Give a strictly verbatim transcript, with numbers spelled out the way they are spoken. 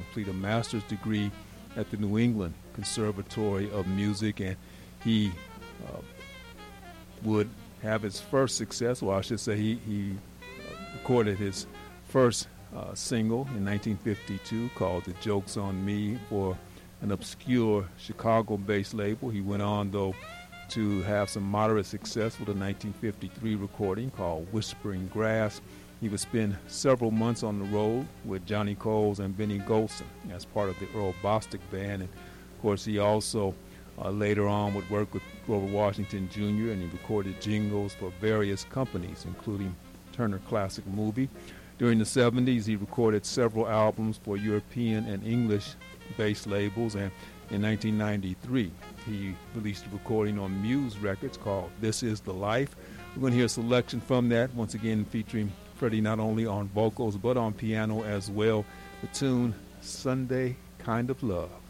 complete a master's degree at the New England Conservatory of Music, and he uh, would have his first success, well, I should say he, he uh, recorded his first uh, single in nineteen fifty-two called The Joke's on Me for an obscure Chicago-based label. He went on, though, to have some moderate success with a nineteen fifty-three recording called Whispering Grass. He would spend several months on the road with Johnny Coles and Benny Golson as part of the Earl Bostic Band. And, of course, he also uh, later on would work with Grover Washington Junior, and he recorded jingles for various companies, including Turner Classic Movie. During the seventies, he recorded several albums for European and English-based labels, and in nineteen ninety-three, he released a recording on Muse Records called This Is the Life. We're going to hear a selection from that, once again featuring Freddie not only on vocals but on piano as well. The tune, Sunday Kind of Love.